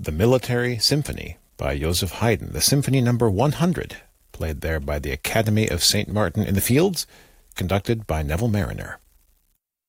The Military Symphony by Joseph Haydn, the Symphony Number 100, played there by the Academy of St. Martin in the Fields, conducted by Neville Marriner.